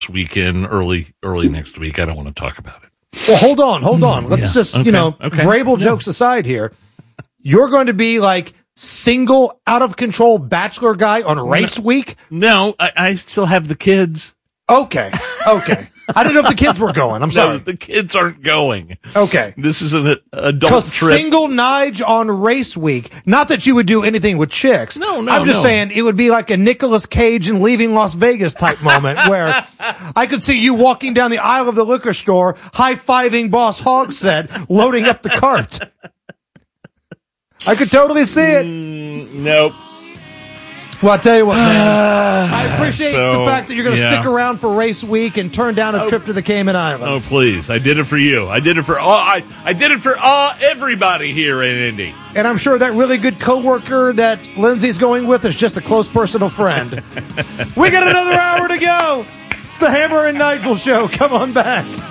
weekend, early next week. I don't want to talk about it. Well, hold on. Let's just, Vrabel jokes aside here. You're going to be like single, out of control bachelor guy on race week? No, I still have the kids. Okay. I didn't know if the kids were going. I'm sorry. No, the kids aren't going. Okay. This is an adult trip. Single Nige on race week. Not that you would do anything with chicks. No. I'm just saying it would be like a Nicolas Cage and Leaving Las Vegas type moment where I could see you walking down the aisle of the liquor store, high-fiving Boss Hogshead, loading up the cart. I could totally see it. Nope. Well, I'll tell you what, man. I appreciate the fact that you're going to stick around for race week and turn down a trip to the Cayman Islands. Oh, please. I did it for you. I did it for everybody here in Indy. And I'm sure that really good coworker that Lindsay's going with is just a close personal friend. We got another hour to go. It's the Hammer and Nigel Show. Come on back.